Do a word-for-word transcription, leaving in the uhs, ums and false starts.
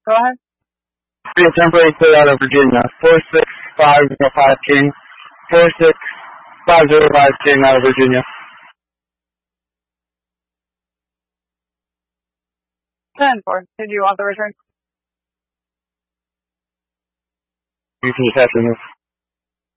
Go ahead. Three temporary clear out of Virginia. Four six five zero five King. Four six five zero five King out of Virginia. ten four. Did you want the return? You can just have to move.